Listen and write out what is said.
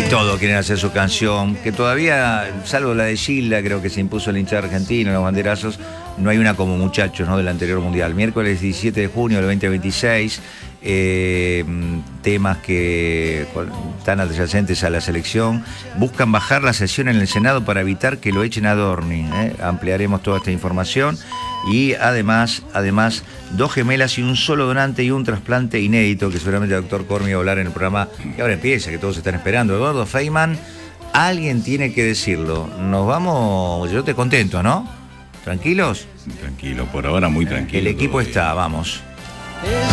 todos quieren hacer su canción, que todavía, salvo la de Gilda, creo que se impuso el hincha argentino, los banderazos, no hay una como Muchachos, ¿no?, del anterior mundial. Miércoles 17 de junio del 2026, temas que están adyacentes a la selección, buscan bajar la sesión en el Senado para evitar que lo echen a Dorni. Ampliaremos toda esta información. Y además, dos gemelas y un solo donante y un trasplante inédito, que seguramente el doctor Cormi va a hablar en el programa que ahora empieza, que todos están esperando. Eduardo Feynman, alguien tiene que decirlo. Nos vamos, yo te contento, ¿no? ¿Tranquilos? Tranquilo, por ahora muy tranquilo. El equipo está, vamos.